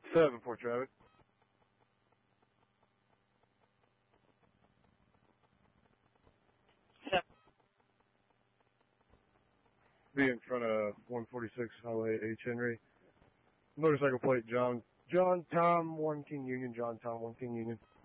7 Fort traffic. Be in front of 146 Highway H. Henry. Motorcycle plate John Tom 1 King Union, John Tom 1 King Union.